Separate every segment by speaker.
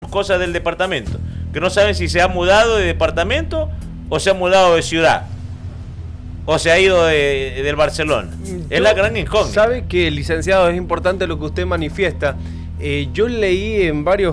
Speaker 1: cosas del departamento, que no saben si se ha mudado de departamento o se ha mudado de ciudad, o se ha ido del Barcelona. Es la gran incógnita.
Speaker 2: Sabe que, licenciado, es importante lo que usted manifiesta. Yo leí en varios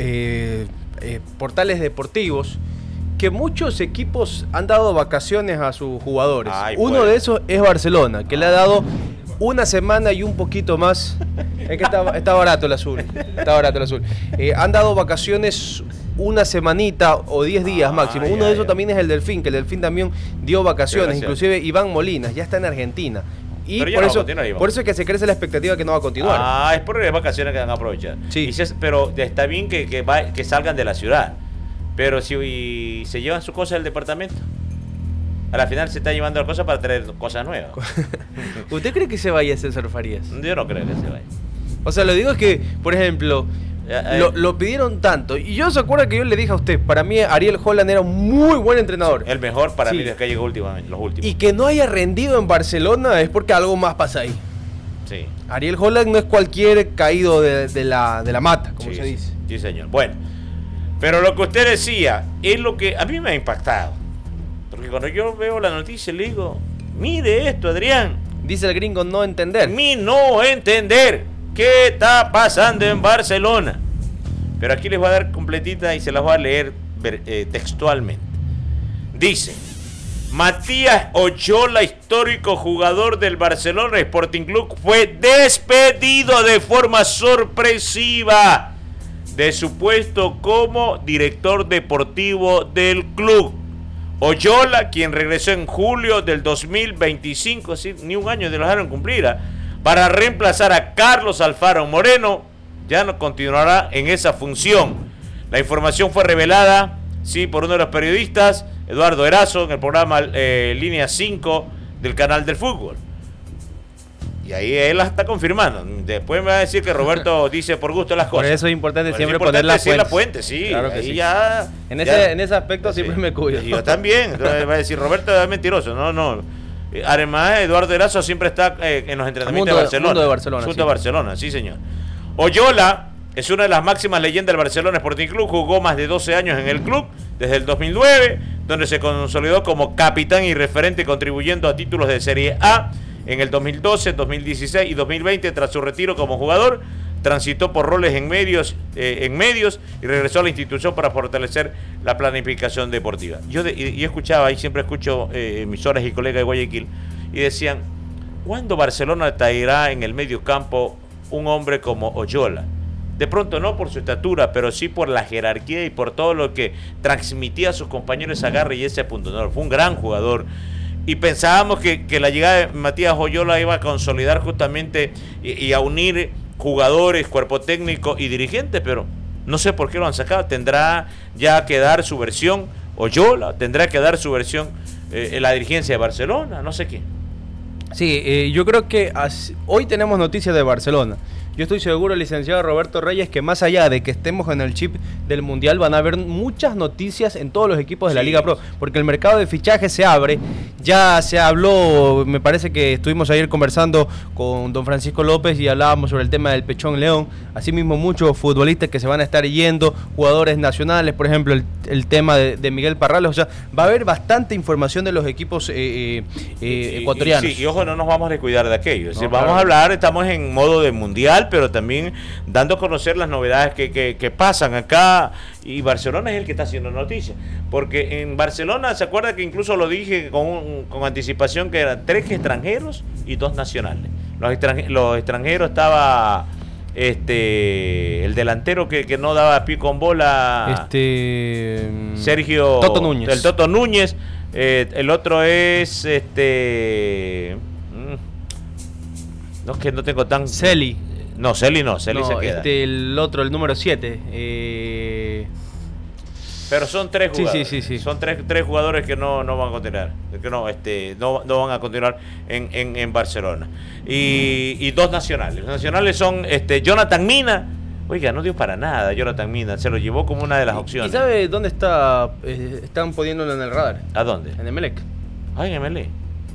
Speaker 2: portales deportivos que muchos equipos han dado vacaciones a sus jugadores. Uno de esos es Barcelona, que le ha dado una semana y un poquito más. Es que está barato el azul. Está barato el azul. Han dado vacaciones una semanita o 10 días máximo. Uno de esos también es el Delfín, que el Delfín también dio vacaciones. Inclusive Iván Molinas ya está en Argentina. Y por eso es que se crece la expectativa que no va a continuar.
Speaker 1: Es por las vacaciones que van a aprovechar.
Speaker 2: Sí.
Speaker 1: Pero está bien que salgan de la ciudad. Pero si se llevan sus cosas del departamento, a la final se está llevando las cosas para traer cosas nuevas.
Speaker 2: ¿Usted cree que se vaya César Farías?
Speaker 1: Yo no creo que se vaya.
Speaker 2: O sea, lo digo es que, por ejemplo, lo pidieron tanto. Y yo se acuerda que yo le dije a usted, para mí Ariel Holland era un muy buen entrenador.
Speaker 1: El mejor para mí desde que llegó últimamente, los últimos.
Speaker 2: Y que no haya rendido en Barcelona es porque algo más pasa ahí.
Speaker 1: Sí.
Speaker 2: Ariel Holland no es cualquier caído de la mata, como se dice.
Speaker 1: Sí, señor. Bueno, pero lo que usted decía es lo que a mí me ha impactado. Porque cuando yo veo la noticia le digo, mire esto, Adrián.
Speaker 2: Dice el gringo no entender.
Speaker 1: No entender qué está pasando en Barcelona. Pero aquí les voy a dar completita y se las voy a leer textualmente. Dice: Matías Oyola, histórico jugador del Barcelona Sporting Club, fue despedido de forma sorpresiva de su puesto como director deportivo del club. Oyola, quien regresó en julio del 2025, ¿sí? Ni un año de lo dejaron cumplir, para reemplazar a Carlos Alfaro Moreno, ya no continuará en esa función. La información fue revelada, sí, por uno de los periodistas, Eduardo Erazo, en el programa Línea 5 del Canal del Fútbol. Y ahí él la está confirmando. Después me va a decir que Roberto dice por gusto las cosas.
Speaker 2: Por eso es importante siempre poner la fuente.
Speaker 1: Sí.
Speaker 2: Claro que
Speaker 1: ahí
Speaker 2: sí.
Speaker 1: Ya,
Speaker 2: en ese aspecto siempre me cuido.
Speaker 1: Y yo también. Entonces va a decir, Roberto es mentiroso. No. Además, Eduardo Erazo siempre está en los entrenamientos de Barcelona. Mundo de Barcelona, sí, señor. Oyola es una de las máximas leyendas del Barcelona Sporting Club. Jugó más de 12 años en el club, desde el 2009, donde se consolidó como capitán y referente, contribuyendo a títulos de Serie A. En el 2012, 2016 y 2020, tras su retiro como jugador, transitó por roles en medios y regresó a la institución para fortalecer la planificación deportiva. Yo escuchaba, y siempre escucho emisoras y colegas de Guayaquil, y decían, ¿cuándo Barcelona traerá en el medio campo un hombre como Oyola? De pronto no por su estatura, pero sí por la jerarquía y por todo lo que transmitía a sus compañeros agarre y ese punto. No, fue un gran jugador. Y pensábamos que la llegada de Matías Oyola iba a consolidar justamente y a unir jugadores, cuerpo técnico y dirigentes, pero no sé por qué lo han sacado. Tendrá ya que dar su versión Oyola, tendrá que dar su versión la dirigencia de Barcelona, no sé qué.
Speaker 2: Sí, yo creo que hoy tenemos noticias de Barcelona. Yo estoy seguro, licenciado Roberto Reyes, que más allá de que estemos en el chip del Mundial, van a haber muchas noticias en todos los equipos de la Liga Pro, porque el mercado de fichajes se abre. Ya se habló, me parece que estuvimos ayer conversando con don Francisco López y hablábamos sobre el tema del Pechón León. Asimismo, muchos futbolistas que se van a estar yendo, jugadores nacionales, por ejemplo, el tema de Miguel Parrales. O sea, va a haber bastante información de los equipos ecuatorianos.
Speaker 1: Y ojo, no nos vamos a descuidar de aquello. Es decir, vamos a hablar, estamos en modo de Mundial, pero también dando a conocer las novedades que pasan acá, y Barcelona es el que está haciendo noticias, porque en Barcelona, ¿se acuerda que incluso lo dije con anticipación, que eran 3 extranjeros y 2 nacionales? Los extranjeros estaba el delantero que no daba pie con bola, Sergio
Speaker 2: Toto Núñez.
Speaker 1: El Toto Núñez. El otro es no, es que no tengo tan...
Speaker 2: Celi.
Speaker 1: No, Celi se queda.
Speaker 2: El otro, el número 7.
Speaker 1: Pero son 3 jugadores.
Speaker 2: Sí.
Speaker 1: Son tres jugadores que no van a continuar. Que no van a continuar en Barcelona. Y 2 nacionales. Los nacionales son Jonathan Mina. Oiga, no dio para nada Jonathan Mina. Se lo llevó como una de las opciones.
Speaker 2: ¿Y sabe dónde están poniéndolo en el radar?
Speaker 1: ¿A dónde?
Speaker 2: En Emelec.
Speaker 1: En Emelec.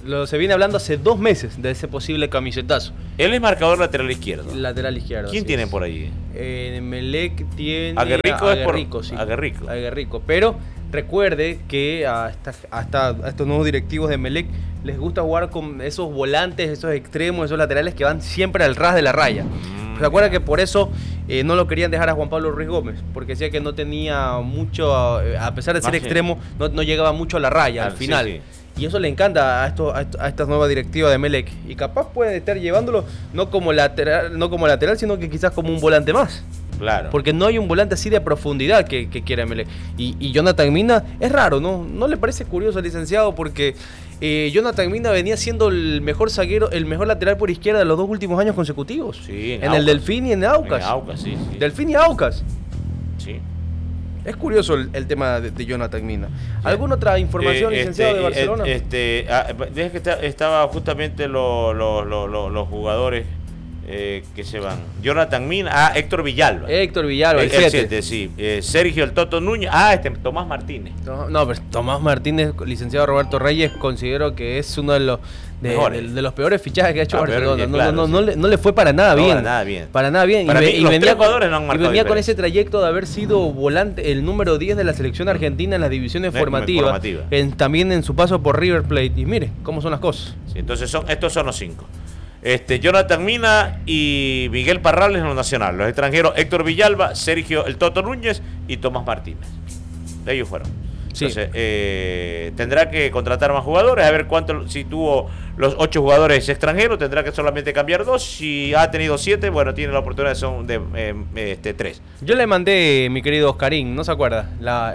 Speaker 2: Se viene hablando hace 2 meses de ese posible camisetazo.
Speaker 1: Él es marcador lateral izquierdo.
Speaker 2: Lateral izquierdo.
Speaker 1: ¿Quién tiene por allí?
Speaker 2: Melec tiene
Speaker 1: Aguerrico.
Speaker 2: Sí. Aguerrico. Pero recuerde que a estos nuevos directivos de Melec les gusta jugar con esos volantes, esos extremos, esos laterales que van siempre al ras de la raya. ¿Se acuerda que por eso no lo querían dejar a Juan Pablo Ruiz Gómez? Porque decía que no tenía mucho, a pesar de ser extremo, no llegaba mucho a la raya al final. Sí. Y eso le encanta a esta nueva directiva de Melec. Y capaz puede estar llevándolo no como lateral, sino que quizás como un volante más.
Speaker 1: Claro.
Speaker 2: Porque no hay un volante así de profundidad que quiera Melec. Y Jonathan Mina es raro, ¿no? ¿No le parece curioso al licenciado? Porque Jonathan Mina venía siendo el mejor zaguero, el mejor lateral por izquierda de los 2 últimos años consecutivos.
Speaker 1: Sí,
Speaker 2: en el Delfín y en Aucas.
Speaker 1: En Aucas, sí.
Speaker 2: Delfín y Aucas.
Speaker 1: Sí.
Speaker 2: Es curioso el tema de Jonathan Mina. ¿Alguna otra información, licenciado, de Barcelona?
Speaker 1: Deja que estaba justamente los jugadores que se van. Jonathan Mina, Héctor Villalba.
Speaker 2: El 7,
Speaker 1: sí. Sergio el Toto Núñez, Tomás Martínez.
Speaker 2: No, pero Tomás Martínez, licenciado Roberto Reyes, considero que es uno de los peores fichajes que ha hecho Barcelona. No le fue para nada bien. Para nada bien. Y venía con ese trayecto de haber sido volante, el número 10 de la selección argentina en las divisiones formativas. También en su paso por River Plate. Y mire cómo son las cosas.
Speaker 1: Sí, entonces estos son los 5. Jonathan Mina y Miguel Parrales en los nacionales. Los extranjeros, Héctor Villalba, Sergio el Toto Núñez y Tomás Martínez. Ellos fueron. Sí. Entonces, tendrá que contratar más jugadores. A ver si tuvo los 8 jugadores extranjeros, tendrá que solamente cambiar 2. Si ha tenido 7, bueno, tiene la oportunidad de 3.
Speaker 2: Yo le mandé, mi querido Oscarín, ¿no se acuerda? La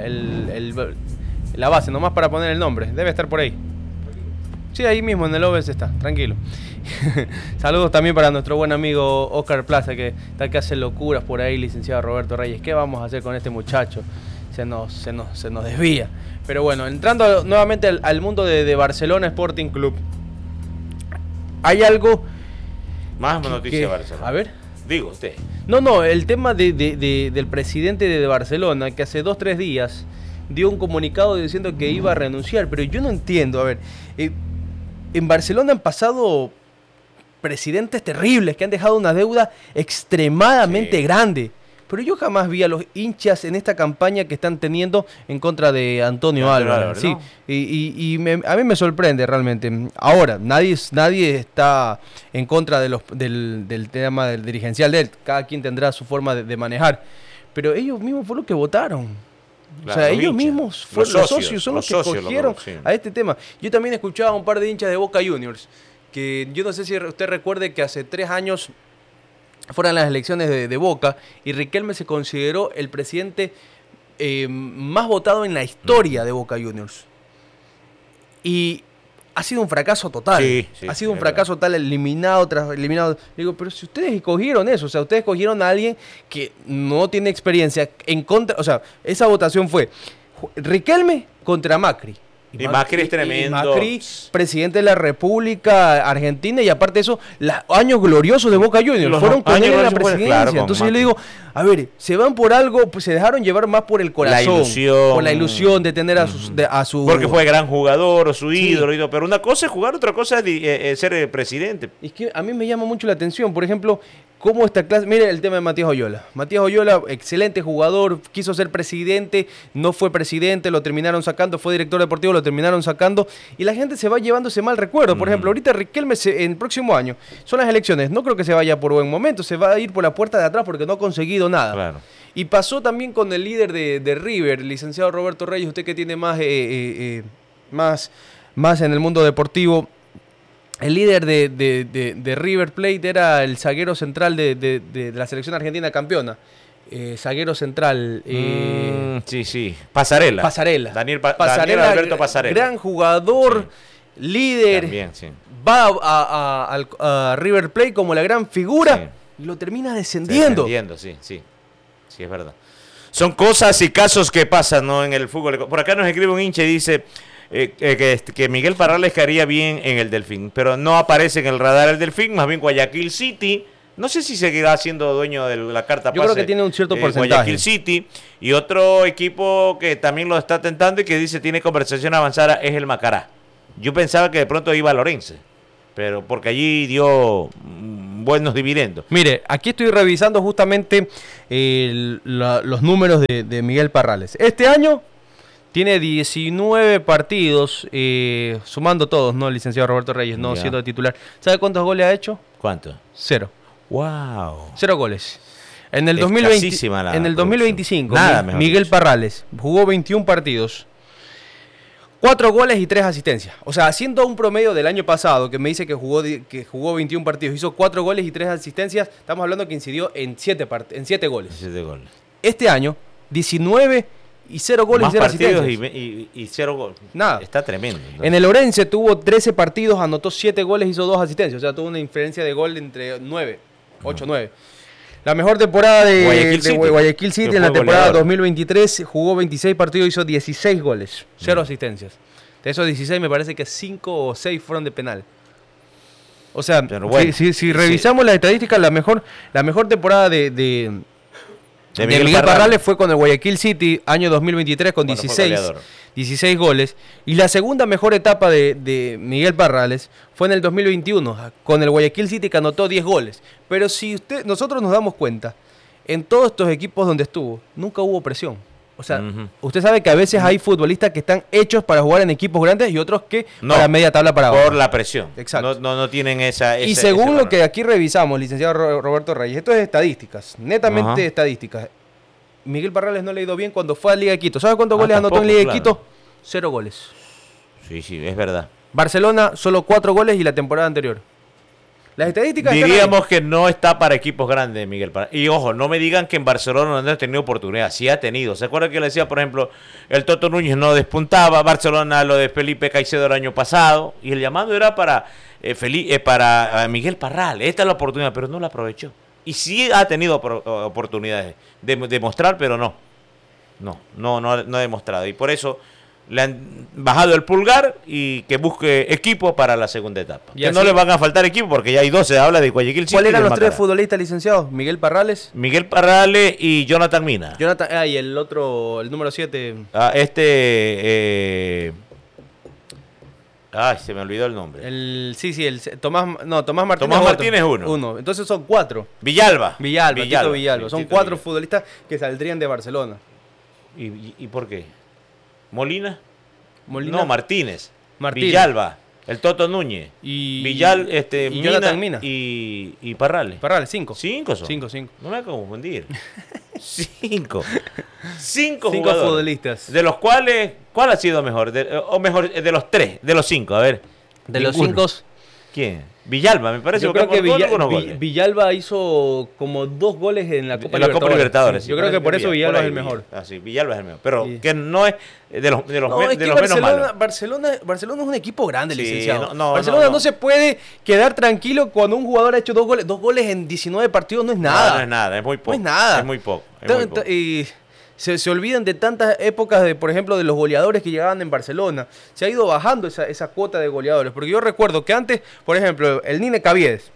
Speaker 2: base, nomás para poner el nombre. Debe estar por ahí. Sí, ahí mismo en el OBS está, tranquilo. Saludos también para nuestro buen amigo Oscar Plaza, que está que hace locuras por ahí, licenciado Roberto Reyes. ¿Qué vamos a hacer con este muchacho? Se nos desvía. Pero bueno, entrando nuevamente al mundo de Barcelona Sporting Club. Hay algo...
Speaker 1: Más noticias de Barcelona.
Speaker 2: A ver.
Speaker 1: Digo, usted.
Speaker 2: No, el tema del presidente de Barcelona, que hace 2-3 días dio un comunicado diciendo que iba a renunciar. Pero yo no entiendo, a ver... en Barcelona han pasado presidentes terribles que han dejado una deuda extremadamente grande. Pero yo jamás vi a los hinchas en esta campaña que están teniendo en contra de Antonio Álvarez. Sí, ¿no? A mí me sorprende realmente. Ahora, nadie está en contra del tema del dirigencial de él. Cada quien tendrá su forma de manejar. Pero ellos mismos fueron los que votaron. Claro, o sea, ellos mismos fueron los socios, son los que escogieron a este tema. Yo también escuchaba a un par de hinchas de Boca Juniors, que yo no sé si usted recuerde que hace 3 años fueron las elecciones de Boca y Riquelme se consideró el presidente más votado en la historia de Boca Juniors. Y ha sido un fracaso total. Ha sido un fracaso total, eliminado tras eliminado. Digo, pero si ustedes escogieron eso, o sea, ustedes escogieron a alguien que no tiene experiencia en contra, o sea, esa votación fue Riquelme contra Macri.
Speaker 1: Y Macri es tremendo.
Speaker 2: Macri, presidente de la República Argentina, y aparte de eso, los años gloriosos de Boca Juniors fueron con él en la presidencia. Claro, entonces yo le digo, a ver, se van por algo, pues se dejaron llevar más por el corazón. Por la ilusión de tener a su...
Speaker 1: Porque fue gran jugador o su ídolo, pero una cosa es jugar, otra cosa es ser presidente.
Speaker 2: Es que a mí me llama mucho la atención, por ejemplo... ¿Cómo esta clase? Mire el tema de Matías Oyola. Matías Oyola, excelente jugador, quiso ser presidente, no fue presidente, lo terminaron sacando, fue director deportivo, lo terminaron sacando, y la gente se va llevando ese mal recuerdo. Por ejemplo, ahorita Riquelme en el próximo año son las elecciones, no creo que se vaya por buen momento, se va a ir por la puerta de atrás porque no ha conseguido nada. Claro. Y pasó también con el líder de River, el licenciado Roberto Reyes, usted que tiene más en el mundo deportivo. El líder de River Plate era el zaguero central de la selección argentina campeona. Zaguero central.
Speaker 1: Sí. Pasarela. Daniel Alberto Pasarela.
Speaker 2: Gran jugador, líder.
Speaker 1: También, sí.
Speaker 2: Va a River Plate como la gran figura y lo termina descendiendo.
Speaker 1: Sí, es verdad. Son cosas y casos que pasan, ¿no? En el fútbol. Por acá nos escribe un hincha y dice... que Miguel Parrales caería bien en el Delfín, pero no aparece en el radar el Delfín, más bien Guayaquil City. No sé si seguirá siendo dueño de la carta pase.
Speaker 2: Yo creo que tiene un cierto porcentaje.
Speaker 1: Guayaquil City. Y otro equipo que también lo está tentando y que dice tiene conversación avanzada es el Macará. Yo pensaba que de pronto iba a Lorense, pero porque allí dio buenos dividendos.
Speaker 2: Mire, aquí estoy revisando justamente los números de Miguel Parrales. Este año tiene 19 partidos, sumando todos, ¿no, licenciado Roberto Reyes? No siendo titular. ¿Sabe cuántos goles ha hecho?
Speaker 1: ¿Cuánto?
Speaker 2: 0.
Speaker 1: ¡Wow!
Speaker 2: 0 goles. En el 2025, Miguel Parrales jugó 21 partidos, 4 goles y 3 asistencias. O sea, haciendo un promedio del año pasado, que me dice que jugó 21 partidos, hizo 4 goles y 3 asistencias, estamos hablando que incidió en 7 goles.
Speaker 1: 7 goles.
Speaker 2: Este año, 19 y 0 goles
Speaker 1: más
Speaker 2: y 0 asistencias.
Speaker 1: Y 0 goles.
Speaker 2: Nada.
Speaker 1: Está tremendo. ¿No?
Speaker 2: En el Orense tuvo 13 partidos, anotó 7 goles, hizo 2 asistencias. O sea, tuvo una diferencia de gol entre 8-9. La mejor temporada de Guayaquil City en la temporada 2023 jugó 26 partidos, hizo 16 goles, 0 asistencias. De esos 16 me parece que 5 o 6 fueron de penal. O sea, bueno, si revisamos las estadísticas, la mejor temporada de Miguel Parrales fue con el Guayaquil City, año 2023, con 16 goles. Y la segunda mejor etapa de Miguel Parrales fue en el 2021, con el Guayaquil City, que anotó 10 goles. Pero si nosotros nos damos cuenta, en todos estos equipos donde estuvo, nunca hubo presión. O sea, usted sabe que a veces hay futbolistas que están hechos para jugar en equipos grandes y otros que para media tabla para abajo.
Speaker 1: Por la presión.
Speaker 2: Exacto.
Speaker 1: No tienen esa...
Speaker 2: Y según lo que aquí revisamos, licenciado Roberto Reyes, esto es estadísticas, netamente estadísticas. Miguel Parrales no le ha ido bien cuando fue a Liga de Quito. ¿Sabe cuántos goles anotó en Liga de Quito? 0 goles.
Speaker 1: Sí, es verdad.
Speaker 2: Barcelona, solo 4 goles y la temporada anterior. Las estadísticas...
Speaker 1: Diríamos que no está para equipos grandes, Miguel Parrales. Y ojo, no me digan que en Barcelona no ha tenido oportunidad. Sí ha tenido. ¿Se acuerdan que le decía, por ejemplo, el Toto Núñez no despuntaba? Barcelona lo de Felipe Caicedo el año pasado. Y el llamado era para Miguel Parrales. Esta es la oportunidad, pero no la aprovechó. Y sí ha tenido oportunidades de mostrar, pero no ha demostrado. Y por eso le han bajado el pulgar y que busque equipo para la segunda etapa. Que no le van a faltar equipo porque ya hay 12, se habla de Guayaquil City.
Speaker 2: ¿Cuáles eran los 3 futbolistas licenciados? Miguel Parrales
Speaker 1: y Jonathan Mina.
Speaker 2: Y el otro, el número 7.
Speaker 1: Se me olvidó el nombre.
Speaker 2: Tomás Martínez.
Speaker 1: Tomás Martínez uno.
Speaker 2: Entonces son 4.
Speaker 1: Villalba.
Speaker 2: Tito Villalba. Son 4 futbolistas que saldrían de Barcelona.
Speaker 1: ¿Y por qué? ¿Molina? No, Martínez. Villalba. El Toto Núñez.
Speaker 2: Jonathan Mina.
Speaker 1: Y Parrales.
Speaker 2: 5.
Speaker 1: 5 son.
Speaker 2: 5.
Speaker 1: No me hago confundir. 5
Speaker 2: futbolistas.
Speaker 1: De los cuales, ¿cuál ha sido mejor? De los 3, de los 5, a ver.
Speaker 2: De los 5.
Speaker 1: ¿Quién? Villalba, me parece.
Speaker 2: Yo creo que Villalba hizo como 2 goles en la Copa
Speaker 1: Libertadores.
Speaker 2: Sí. Yo creo que por eso Villalba es el mejor.
Speaker 1: Sí, Villalba es el mejor. Pero que no es de los menos malos.
Speaker 2: Barcelona es un equipo grande, licenciado. Barcelona no se puede quedar tranquilo cuando un jugador ha hecho 2 goles. 2 goles en 19 partidos no es nada.
Speaker 1: No es nada, es muy poco.
Speaker 2: No es nada.
Speaker 1: Es muy poco.
Speaker 2: Y se olvidan de tantas épocas, por ejemplo, de los goleadores que llegaban en Barcelona. Se ha ido bajando esa cuota de goleadores. Porque yo recuerdo que antes, por ejemplo, el Nine Caviedes,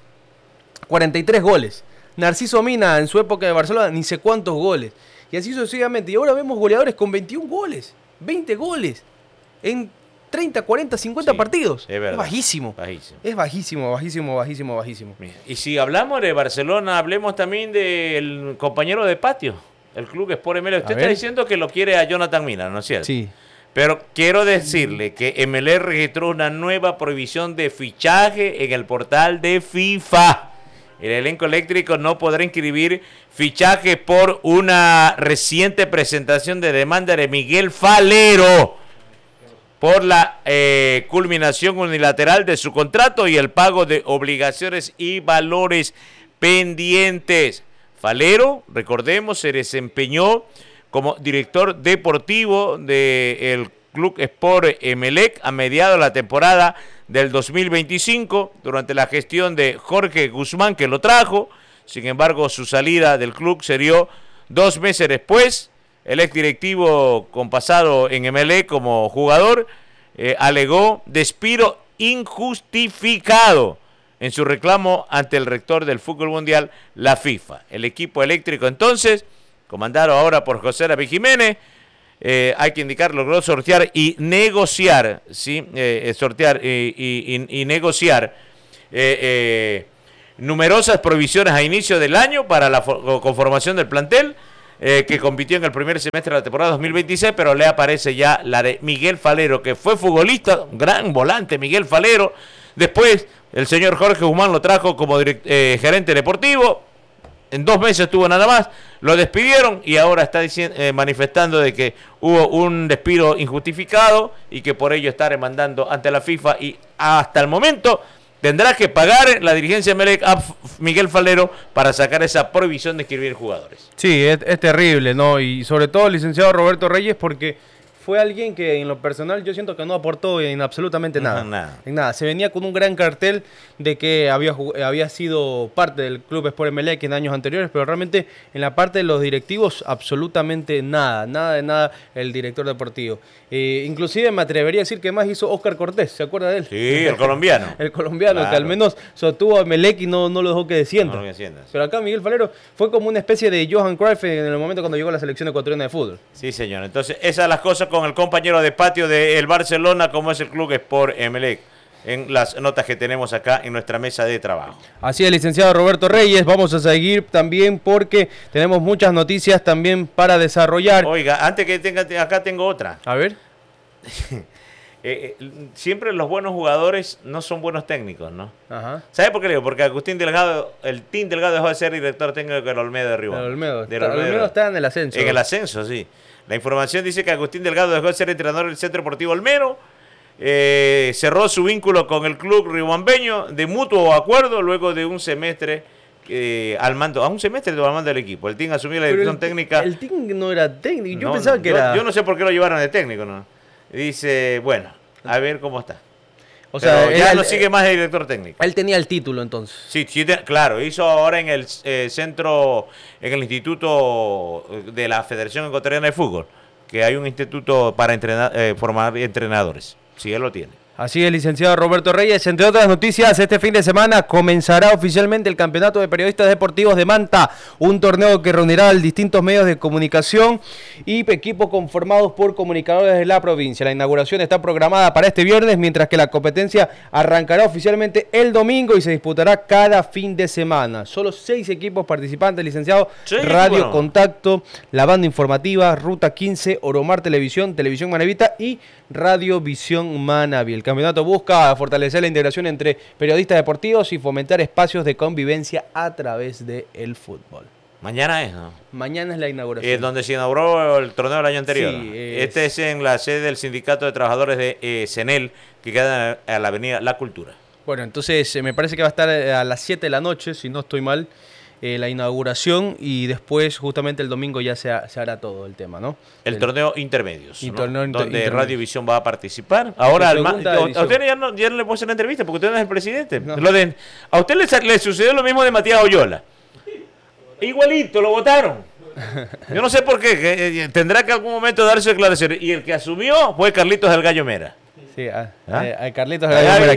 Speaker 2: 43 goles. Narciso Mina, en su época de Barcelona, ni sé cuántos goles. Y así sucesivamente. Y ahora vemos goleadores con 21 goles, 20 goles, en 30, 40, 50 partidos.
Speaker 1: Es verdad.
Speaker 2: Es bajísimo. Es bajísimo.
Speaker 1: Y si hablamos de Barcelona, hablemos también del compañero de patio. El club Sport MLE. Usted está diciendo que lo quiere a Jonathan Mina, ¿no es cierto?
Speaker 2: Sí.
Speaker 1: Pero quiero decirle que MLE registró una nueva prohibición de fichaje en el portal de FIFA. El elenco eléctrico no podrá inscribir fichaje por una reciente presentación de demanda de Miguel Falero por la culminación unilateral de su contrato y el pago de obligaciones y valores pendientes. Falero, recordemos, se desempeñó como director deportivo del Club Sport Emelec a mediados de la temporada del 2025, durante la gestión de Jorge Guzmán, que lo trajo. Sin embargo, su salida del club se dio 2 meses después. El exdirectivo con pasado en Emelec como jugador alegó despido injustificado en su reclamo ante el rector del fútbol mundial, la FIFA. El equipo eléctrico entonces, comandado ahora por José David Jiménez, hay que indicar, logró sortear y negociar, ¿sí? Sortear y negociar numerosas provisiones a inicio del año para la conformación del plantel, que compitió en el primer semestre de la temporada 2026, pero le aparece ya la de Miguel Falero, que fue futbolista, gran volante Miguel Falero. Después el señor Jorge Guzmán lo trajo como gerente deportivo. En 2 meses estuvo nada más, lo despidieron y ahora está manifestando de que hubo un despido injustificado y que por ello está demandando ante la FIFA, y hasta el momento tendrá que pagar la dirigencia de Emelec a Miguel Falero para sacar esa prohibición de inscribir jugadores.
Speaker 2: Sí, es terrible, ¿no? Y sobre todo el licenciado Roberto Reyes, porque fue alguien que en lo personal yo siento que no aportó en absolutamente nada. En nada. Se venía con un gran cartel de que había sido parte del Club Sport Emelec en años anteriores, pero realmente en la parte de los directivos absolutamente nada el director deportivo. Inclusive me atrevería a decir que más hizo Oscar Cortés, ¿se acuerda de él?
Speaker 1: Sí, el colombiano.
Speaker 2: El colombiano, claro, que al menos sostuvo a Emelec y no lo dejó que descienda. Pero acá Miguel Falero fue como una especie de Johan Cruyff en el momento cuando llegó a la selección ecuatoriana de fútbol.
Speaker 1: Sí, señor. Entonces, esas son las cosas con el compañero de patio del Barcelona, como es el Club Sport Emelec, en las notas que tenemos acá en nuestra mesa de trabajo.
Speaker 2: Así es, licenciado Roberto Reyes, vamos a seguir también porque tenemos muchas noticias también para desarrollar.
Speaker 1: Oiga, antes que acá tengo otra.
Speaker 2: A ver.
Speaker 1: Siempre los buenos jugadores no son buenos técnicos, ¿no?
Speaker 2: Ajá.
Speaker 1: ¿Sabe por qué le digo? Porque Agustín Delgado, el Team Delgado dejó de ser director técnico del Olmedo de Ribón.
Speaker 2: El Olmedo está en el ascenso.
Speaker 1: En el ascenso, sí. La información dice que Agustín Delgado dejó de ser entrenador del Centro Deportivo Olmedo, cerró su vínculo con el club riobambeño de mutuo acuerdo luego de un semestre al mando del equipo. El team asumió la dirección técnica.
Speaker 2: El team no era técnico, yo pensaba que era...
Speaker 1: Yo no sé por qué lo llevaron de técnico, ¿no? Dice, bueno, a ver cómo está.
Speaker 2: O sea,
Speaker 1: ya no sigue más el director técnico.
Speaker 2: Él tenía el título entonces.
Speaker 1: Sí, claro, hizo ahora en el centro, en el instituto de la Federación Ecuatoriana de Fútbol, que hay un instituto para formar entrenadores. Sí, él lo tiene.
Speaker 2: Así es, licenciado Roberto Reyes. Entre otras noticias, este fin de semana comenzará oficialmente el Campeonato de Periodistas Deportivos de Manta, un torneo que reunirá a distintos medios de comunicación y equipos conformados por comunicadores de la provincia. La inauguración está programada para este viernes, mientras que la competencia arrancará oficialmente el domingo y se disputará cada fin de semana. Solo 6 equipos participantes, licenciado. Sí, Radio Contacto, la Banda Informativa, Ruta 15, Oromar Televisión, Televisión Manavita y Radio Visión Manaví. El campeonato busca fortalecer la integración entre periodistas deportivos y fomentar espacios de convivencia a través del fútbol.
Speaker 1: Mañana es, ¿no?
Speaker 2: Mañana es la inauguración.
Speaker 1: Donde se inauguró el torneo del año anterior.
Speaker 2: Sí,
Speaker 1: Este es en la sede del Sindicato de Trabajadores de CENEL, que queda en la avenida La Cultura.
Speaker 2: Bueno, entonces me parece que va a estar a las 7 de la noche, si no estoy mal, la inauguración, y después justamente el domingo ya se hará todo el tema, ¿no?
Speaker 1: El torneo intermedios, ¿no?
Speaker 2: Torneo
Speaker 1: donde Radio Visión va a participar. Ahora, a usted ya no le puedo hacer una entrevista porque usted no es el presidente. No. A usted le sucedió lo mismo de Matías Oyola. Igualito, lo votaron. Yo no sé por qué, tendrá que algún momento darse declaraciones. Y el que asumió fue Carlitos del Gallo Mera.
Speaker 2: Sí, a Carlitos Gallo Mera,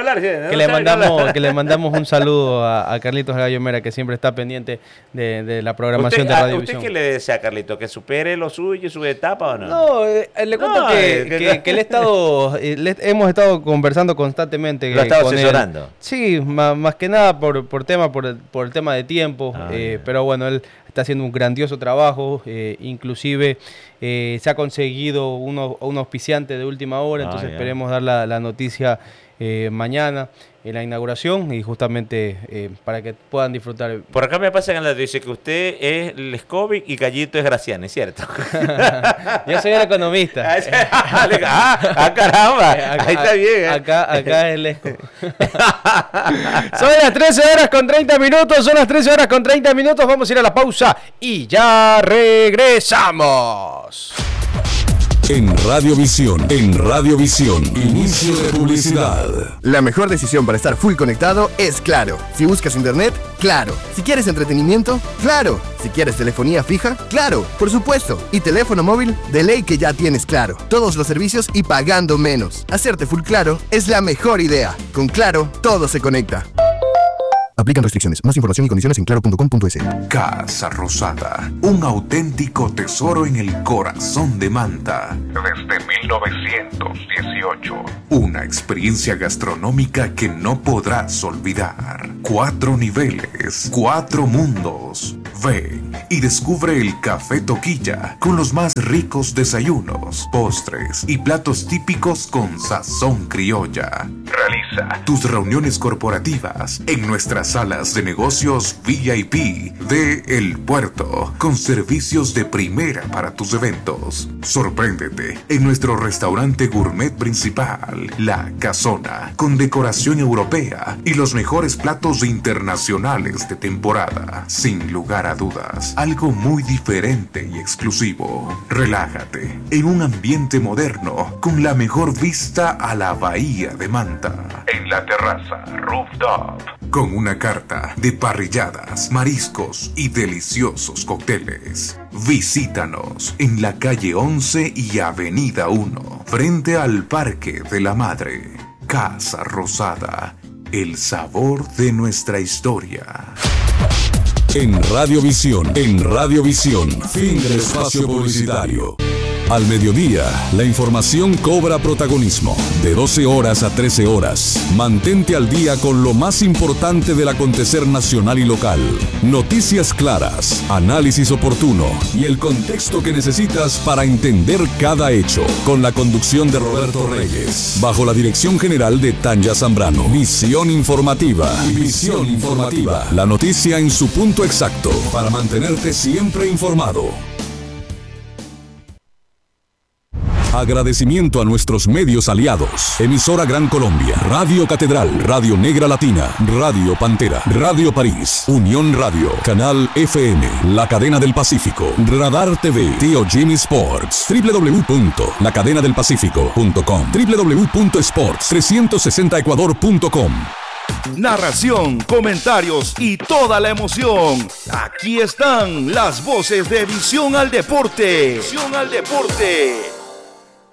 Speaker 2: que le mandamos un saludo a Carlitos Gallo Mera, que siempre está pendiente de la programación de Radio Visión.
Speaker 1: ¿Usted qué le desea a Carlitos? ¿Que supere lo suyo, su etapa o no?
Speaker 2: No, le cuento que hemos estado conversando constantemente.
Speaker 1: ¿Lo ha estado asesorando?
Speaker 2: Él. Sí, más que nada por el tema de tiempo, pero bueno, él está haciendo un grandioso trabajo, inclusive se ha conseguido un auspiciante de última hora, entonces esperemos dar la noticia mañana en la inauguración y justamente para que puedan disfrutar.
Speaker 1: Por acá me pasa que dice que usted es Lescovic y Gallito es Graciani, ¿cierto?
Speaker 2: Yo soy el economista.
Speaker 1: Caramba, ahí está bien.
Speaker 2: Acá es Lesco. Son las 13 horas con 30 minutos, vamos a ir a la pausa y ya regresamos.
Speaker 3: En Radiovisión, inicio de publicidad.
Speaker 4: La mejor decisión para estar full conectado es Claro. Si buscas internet, Claro. Si quieres entretenimiento, Claro. Si quieres telefonía fija, Claro, por supuesto. Y teléfono móvil, de ley que ya tienes Claro. Todos los servicios y pagando menos. Hacerte full Claro es la mejor idea. Con Claro, todo se conecta. Aplican restricciones. Más información y condiciones en claro.com.es.
Speaker 5: Casa Rosada, un auténtico tesoro en el corazón de Manta. Desde 1918. Una experiencia gastronómica que no podrás olvidar. 4 niveles, 4 mundos. Ven y descubre el Café Toquilla con los más ricos desayunos, postres y platos típicos con sazón criolla. Realiza tus reuniones corporativas en nuestras salas de negocios VIP de El Puerto, con servicios de primera para tus eventos. Sorpréndete en nuestro restaurante gourmet principal, La Casona, con decoración europea y los mejores platos internacionales de temporada. Sin lugar a dudas, algo muy diferente y exclusivo. Relájate en un ambiente moderno con la mejor vista a la bahía de Manta. En la terraza Rooftop, con una carta de parrilladas, mariscos y deliciosos cócteles. Visítanos en la calle 11 y avenida 1, frente al Parque de la Madre. Casa Rosada, el sabor de nuestra historia.
Speaker 3: En Radiovisión, fin del espacio publicitario. Al mediodía, la información cobra protagonismo. De 12 horas a 13 horas, mantente al día con lo más importante del acontecer nacional y local. Noticias claras, análisis oportuno y el contexto que necesitas para entender cada hecho. Con la conducción de Roberto Reyes, bajo la dirección general de Tanya Zambrano. Visión informativa. La noticia en su punto exacto, para mantenerte siempre informado. Agradecimiento a nuestros medios aliados. Emisora Gran Colombia, Radio Catedral, Radio Negra Latina, Radio Pantera, Radio París, Unión Radio, Canal FM, La Cadena del Pacífico, Radar TV, Tío Jimmy Sports, www.lacadenadelpacifico.com, www.sports360ecuador.com.
Speaker 6: Narración, comentarios y toda la emoción. Aquí están las voces de Visión al Deporte. Visión al Deporte.